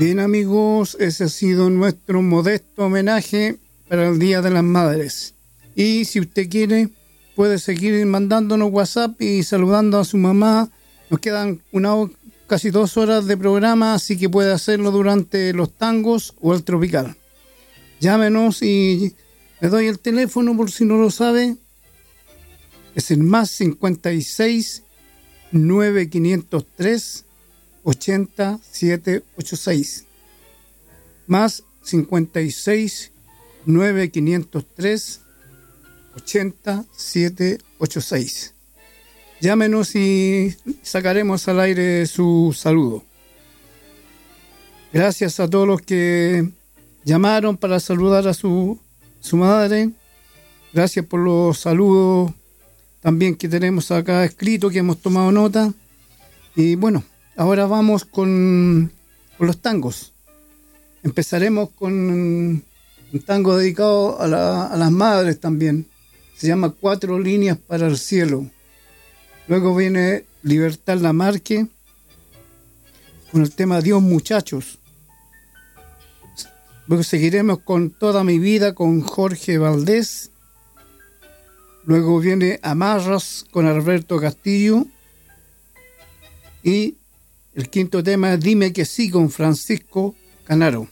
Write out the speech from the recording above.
Bien, amigos, ese ha sido nuestro modesto homenaje para el Día de las Madres. Y si usted quiere, puede seguir mandándonos WhatsApp y saludando a su mamá. Nos quedan casi 2 horas de programa, así que puede hacerlo durante los tangos o el tropical. Llámenos y le doy el teléfono por si no lo sabe. Es el más 56 9503 8786. Más 56 9503 8786. Llámenos y sacaremos al aire su saludo. Gracias a todos los que llamaron para saludar a su madre. Gracias por los saludos también que tenemos acá escrito, que hemos tomado nota. Y bueno, ahora vamos con los tangos. Empezaremos con un tango dedicado a las madres también. Se llama 4 líneas para el cielo. Luego viene Libertad Lamarque con el tema Dios muchachos. Luego seguiremos con Toda mi vida con Jorge Valdés. Luego viene Amarras con Alberto Castillo. Y el quinto tema es Dime que sí con Francisco Canaro.